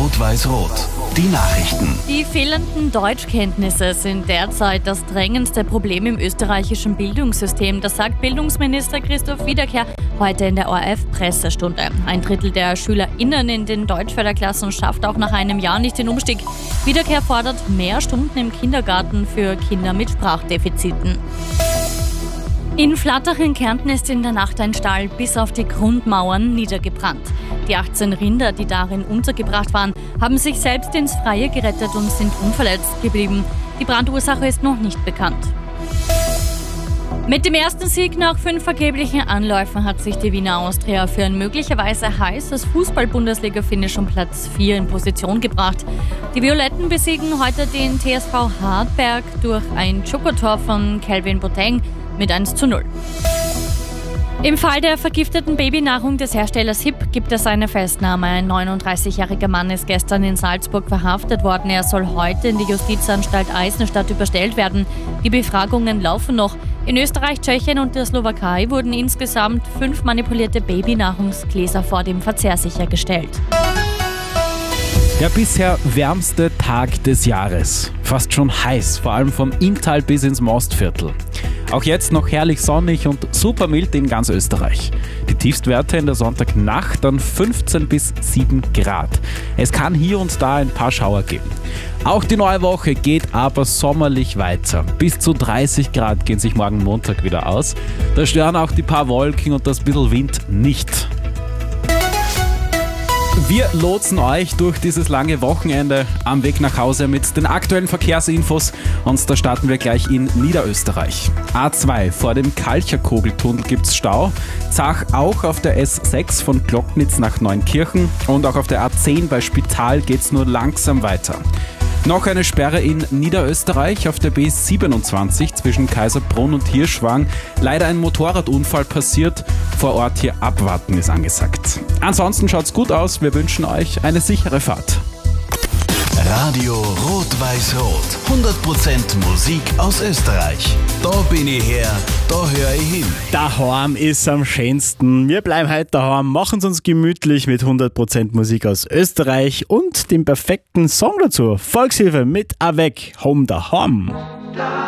Rot-Weiß-Rot. Die Nachrichten. Die fehlenden Deutschkenntnisse sind derzeit das drängendste Problem im österreichischen Bildungssystem. Das sagt Bildungsminister Christoph Wiederkehr heute in der ORF-Pressestunde. Ein Drittel der SchülerInnen in den Deutschförderklassen schafft auch nach einem Jahr nicht den Umstieg. Wiederkehr fordert mehr Stunden im Kindergarten für Kinder mit Sprachdefiziten. In Flattach in Kärnten ist in der Nacht ein Stall bis auf die Grundmauern niedergebrannt. Die 18 Rinder, die darin untergebracht waren, haben sich selbst ins Freie gerettet und sind unverletzt geblieben. Die Brandursache ist noch nicht bekannt. Mit dem ersten Sieg nach 5 vergeblichen Anläufen hat sich die Wiener Austria für ein möglicherweise heißes Fußball-Bundesliga-Finish um Platz 4 in Position gebracht. Die Violetten besiegen heute den TSV Hartberg durch ein Joker-Tor von Kelvin Boateng mit 1:0. Im Fall der vergifteten Babynahrung des Herstellers HIP gibt es eine Festnahme. Ein 39-jähriger Mann ist gestern in Salzburg verhaftet worden. Er soll heute in die Justizanstalt Eisenstadt überstellt werden. Die Befragungen laufen noch. In Österreich, Tschechien und der Slowakei wurden insgesamt 5 manipulierte Babynahrungsgläser vor dem Verzehr sichergestellt. Der bisher wärmste Tag des Jahres. Fast schon heiß, vor allem vom Inntal bis ins Mostviertel. Auch jetzt noch herrlich sonnig und super mild in ganz Österreich. Die Tiefstwerte in der Sonntagnacht dann 15 bis 7 Grad. Es kann hier und da ein paar Schauer geben. Auch die neue Woche geht aber sommerlich weiter. Bis zu 30 Grad gehen sich morgen Montag wieder aus. Da stören auch die paar Wolken und das bisschen Wind nicht. Wir lotsen euch durch dieses lange Wochenende am Weg nach Hause mit den aktuellen Verkehrsinfos und da starten wir gleich in Niederösterreich. A2 vor dem Kalcherkogeltunnel gibt's Stau, Zach auch auf der S6 von Glocknitz nach Neunkirchen und auch auf der A10 bei Spital geht's nur langsam weiter. Noch eine Sperre in Niederösterreich auf der B27 zwischen Kaiserbrunn und Hirschwang. Leider ein Motorradunfall passiert. Vor Ort hier abwarten ist angesagt. Ansonsten schaut's gut aus. Wir wünschen euch eine sichere Fahrt. Radio Rot-Weiß-Rot. 100% Musik aus Österreich. Da bin ich her, da höre ich hin. Daheim ist am schönsten. Wir bleiben heute daheim, machen es uns gemütlich mit 100% Musik aus Österreich und dem perfekten Song dazu. Volkshilfe mit Avec Home daheim.